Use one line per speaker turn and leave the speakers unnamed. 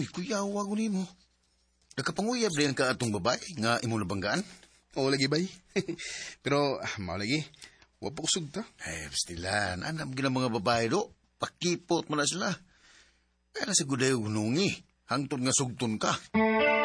kuyawa ko nimo. Nakapanguyab din ka atong babae nga imong labanggaan.
Oo lagi bay. Pero mao lagi. Wa pa kusog ta.
Pastilan, anam gina mga babae do. Pakipot mo na sila. Kaya na sa guday unungi, hangtod nga sugton ka.